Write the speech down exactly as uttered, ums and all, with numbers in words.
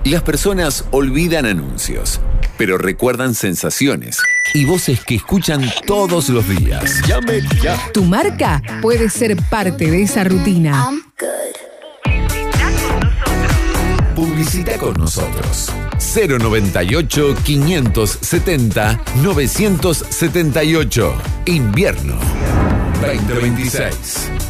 Las personas olvidan anuncios, pero recuerdan sensaciones y voces que escuchan todos los días. Llame ya. Tu marca puede ser parte de esa rutina. Publicita con nosotros. cero noventa y ocho, quinientos setenta, novecientos setenta y ocho. Invierno veinte veintiséis.